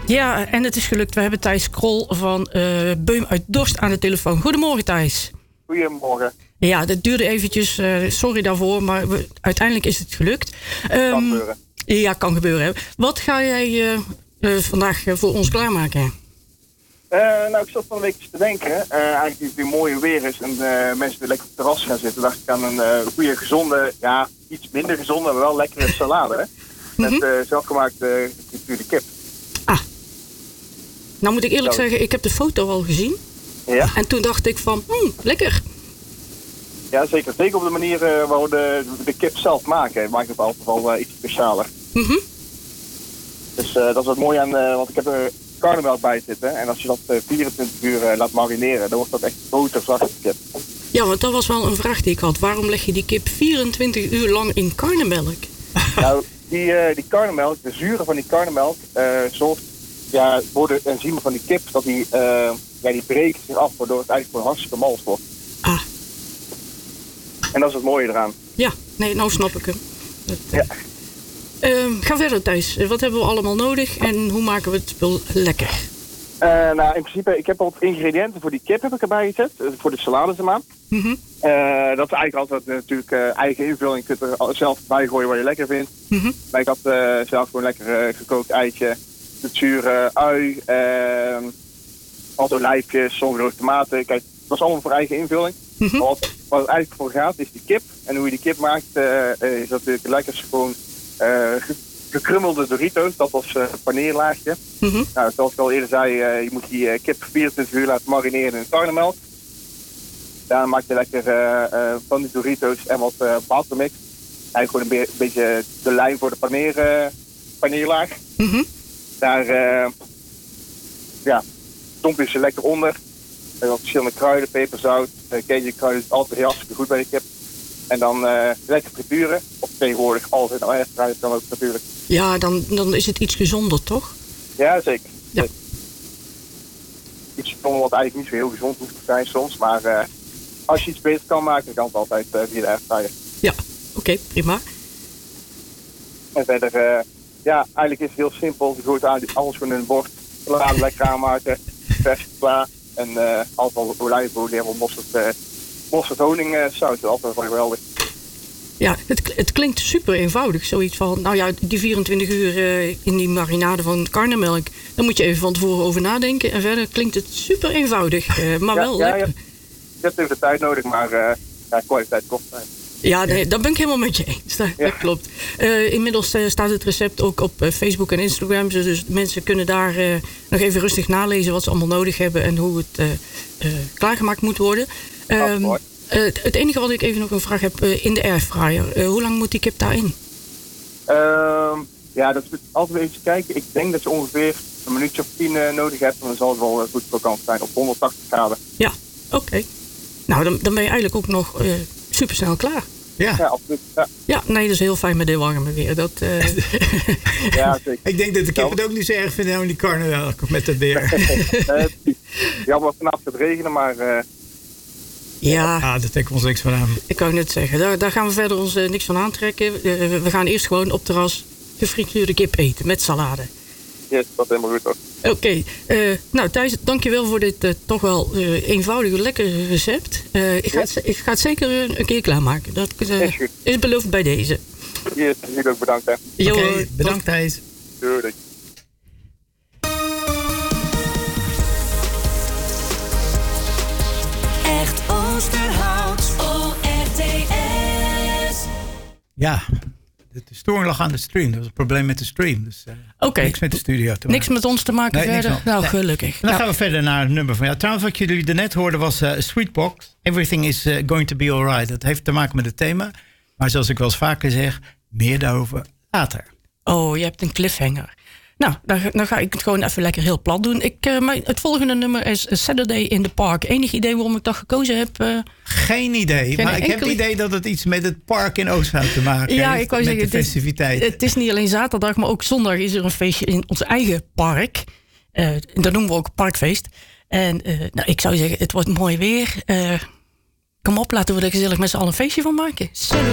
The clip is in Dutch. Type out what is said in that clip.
Ja, en het is gelukt. We hebben Thijs Krol van Beum uit Dorst aan de telefoon. Goedemorgen, Thijs. Goedemorgen. Ja, dat duurde eventjes. Sorry daarvoor, maar uiteindelijk is het gelukt. Kan gebeuren. Ja, kan gebeuren. Hè. Wat ga jij vandaag voor ons klaarmaken? Ik zat van een week te denken. Eigenlijk nu het weer mooi weer is en mensen weer lekker op het terras gaan zitten. Dacht ik aan een goede, gezonde, ja, iets minder gezonde, maar wel lekkere salade. Hè? Met zelfgemaakte gefrituurde kip. Ah. Nou moet ik eerlijk zeggen, ik heb de foto al gezien. Ja. En toen dacht ik van, lekker. Ja, zeker. Zeker op de manier waarop de kip zelf maken. Maakt het altijd wel iets specialer. Mm-hmm. Dus dat is wat mooi aan, want ik heb er karnemelk bij zitten. En als je dat 24 uur laat marineren, dan wordt dat echt boterzachte kip. Ja, want dat was wel een vraag die ik had. Waarom leg je die kip 24 uur lang in karnemelk? Nou, die karnemelk, de zuren van die karnemelk, zorgt voor de enzymen van die kip, dat die breken zich af, waardoor het eigenlijk gewoon hartstikke mals wordt. Ah. En dat is het mooie eraan. Ja, nee, nou snap ik hem. Ja. Ga verder, Thijs. Wat hebben we allemaal nodig en hoe maken we het spul lekker? In principe, ik heb al wat ingrediënten voor die kip heb ik erbij gezet. Voor de salade, zeg maar. Mm-hmm. Dat is eigenlijk altijd natuurlijk eigen invulling. Je kunt er zelf bij gooien wat je lekker vindt. Mm-hmm. Maar ik had zelf gewoon lekker gekookt eitje, met zure ui, wat olijfjes, sommige tomaten. Kijk, dat was allemaal voor eigen invulling. Mm-hmm. Wat het eigenlijk voor gaat, is die kip. En hoe je die kip maakt, is natuurlijk lekker gewoon gekrummelde Doritos. Dat was een paneerlaagje. Mm-hmm. Nou, zoals ik al eerder zei, je moet die kip 24 uur laten marineren in karnemelk. Daarna maak je lekker van die Doritos en wat watermix. Eigenlijk gewoon een beetje de lijn voor de paneerlaag. Mm-hmm. Daar domp je ze lekker onder. Wat verschillende kruiden, peper, zout. Cajun-kruiden is altijd heel hartstikke goed bij de kip. En dan lekker frituren. Of tegenwoordig altijd al airfryer kan ook natuurlijk. Ja, dan is het iets gezonder, toch? Ja, zeker. Ja. Iets gezonder wat eigenlijk niet zo heel gezond hoeft te zijn soms. Maar als je iets beter kan maken, dan kan het altijd via de airfryer. Ja, oké, prima. En verder, eigenlijk is het heel simpel. Je gooit alles gewoon in een bord. Salade lekker aanmaken. Vers klaar. En altijd al olijfolie en mosterd honing saus. Altijd wel geweldig. Ja, het klinkt super eenvoudig. Zoiets van, nou ja, die 24 uur in die marinade van karnemelk. Daar moet je even van tevoren over nadenken. En verder klinkt het super eenvoudig. Maar wel lekker. Je hebt even de tijd nodig, maar kwaliteit kost tijd. Ja, nee, dat ben ik helemaal met je eens. Dat klopt. Inmiddels staat het recept ook op Facebook en Instagram. Dus mensen kunnen daar nog even rustig nalezen wat ze allemaal nodig hebben en hoe het klaargemaakt moet worden. Het enige wat ik even nog een vraag heb in de airfryer. Hoe lang moet die kip daarin? Dat moet altijd even kijken. Ik denk dat je ongeveer een minuutje of 10 nodig hebt. En dan zal het wel goed krokant zijn op 180 graden. Ja, oké. Nou, dan ben je eigenlijk ook nog super snel klaar. Ja, absoluut. Ja, nee, dat is heel fijn met dit warme weer. Dat, ja, zeker. Ik denk dat de kip het ook niet zo erg vinden aan die karnemelk met het weer. Jammer vanaf het regenen, maar... Ja, daar trekken we ons niks van aan. Ik kan net zeggen, daar gaan we verder ons niks van aantrekken. We gaan eerst gewoon op terras gefrituurde kip eten met salade. Yes, dat is helemaal goed hoor. Oké. Nou Thijs, dankjewel voor dit toch wel eenvoudige, lekkere recept. Ik ga het zeker een keer klaarmaken. Dat is beloofd bij deze. Yes, jullie ook bedankt hè. Oké, bedankt Thijs. Doei. Echt Oosterhout, ORTS. Ja, de storing lag aan de stream. Dat was een probleem met de stream. Dus niks met de studio te maken. Niks met ons te maken verder? Nou, gelukkig. Dan gaan we verder naar het nummer van... Ja, trouwens, wat jullie net hoorden was Sweetbox. Everything is going to be alright. Dat heeft te maken met het thema. Maar zoals ik wel eens vaker zeg, meer daarover later. Oh, je hebt een cliffhanger. Nou, dan ga ik het gewoon even lekker heel plat doen. Het volgende nummer is Saturday in the Park. Enig idee waarom ik dat gekozen heb? Geen idee. Maar ik heb het idee dat het iets met het park in Oosthout te maken heeft. Ik wou zeggen, de festiviteit. Het is niet alleen zaterdag, maar ook zondag is er een feestje in ons eigen park. Dat noemen we ook parkfeest. En ik zou zeggen, het wordt mooi weer. Kom op, laten we er gezellig met z'n allen een feestje van maken. Saturday.